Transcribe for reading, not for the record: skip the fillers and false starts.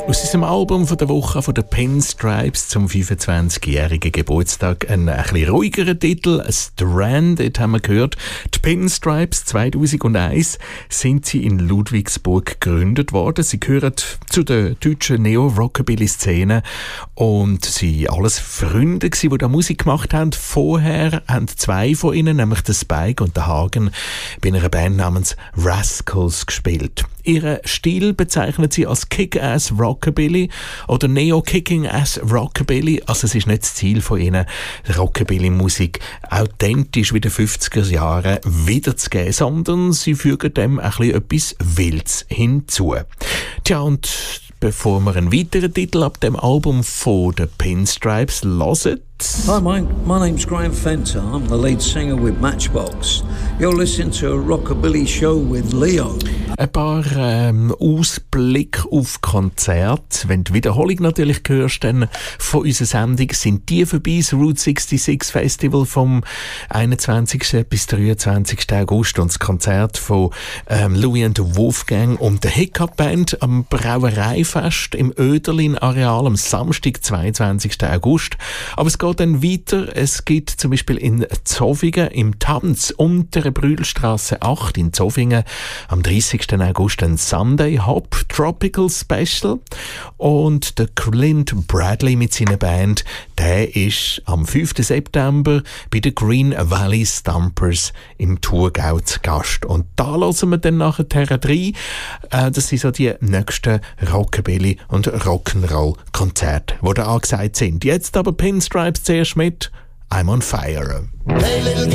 Aus diesem Album von der Woche von den Pinstripes zum 25-jährigen Geburtstag ein bisschen ruhigerer Titel, Stranded, haben wir gehört. Die Pinstripes 2001 sind sie in Ludwigsburg gegründet worden. Sie gehören zu der deutschen Neo-Rockabilly-Szene und sie alles Freunde gewesen, die da Musik gemacht haben. Vorher haben zwei von ihnen, nämlich der Spike und der Hagen, bei einer Band namens Rascals gespielt. Ihren Stil bezeichnet sie als Kick-Ass Rockabilly oder Neo-Kicking-Ass Rockabilly. Also es ist nicht das Ziel von ihnen, Rockabilly-Musik authentisch wie in den 50er Jahren wiederzugeben, sondern sie fügen dem ein bisschen etwas Wildes hinzu. Tja, und bevor wir einen weiteren Titel ab dem Album von den Pinstripes hören. Hi, my name's Graham Fenter. I'm the lead singer with Matchbox. You're listening to a Rockabilly show with Leo. Ein paar Ausblick auf Konzerte. Wenn du die Wiederholung natürlich hörst, dann von unserer Sendung sind die vorbei. Das Route 66 Festival vom 21. bis 23. August und das Konzert von Louis and Wolfgang und der Hiccup Band am Brauereifest im Oederlin-Areal am Samstag, 22. August. Aber es geht dann weiter. Es gibt zum Beispiel in Zofingen im Tanz untere Brühlstraße 8 in Zofingen am 30. August ein Sunday Hop Tropical Special und der Clint Bradley mit seiner Band, der ist am 5. September bei den Green Valley Stompers im Thurgau zu Gast. Und da hören wir dann nachher rein. Das sind so die nächsten Rockabilly- und Rock'n'Roll-Konzerte, die da angesagt sind. Jetzt aber Pinstripes zuerst mit I'm on Fire. Hey little